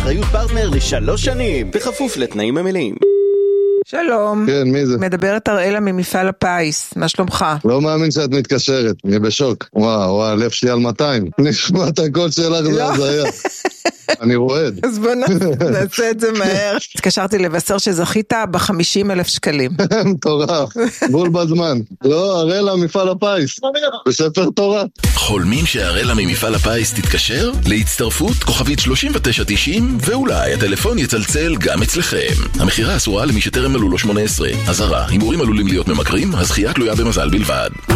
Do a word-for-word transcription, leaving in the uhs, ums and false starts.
באחריות פרטנר לשלוש שנים, בכפוף לתנאים המלאים. שלום. כן, מי זה? מדברת אראלה ממפעל הפיס, מה שלומך? לא מאמין שאת מתקשרת, אני בשוק. וואו, וואו, הלב שלי על מאתיים. נשמע את הקול שלך, זה הזיה. אני רועד. אז בוא נעשה את זה מהר. התקשרתי לבשר שזכית ב-חמישים אלף שקלים. מטורף, בול בזמן. לא, אראלה מפעל הפיס. בספר תורה. חולמים שאראלה ממפעל הפיס תתקשר? להצטרפות כוכבית שלושים ותשע תשעים, ואולי הטלפון יצלצל גם אצלכם. המחירה אסורה למי שטרם מלאו לו שמונה עשרה. אזהרה, הימורים עלולים להיות ממכרים, הזכייה תלויה במזל בלבד.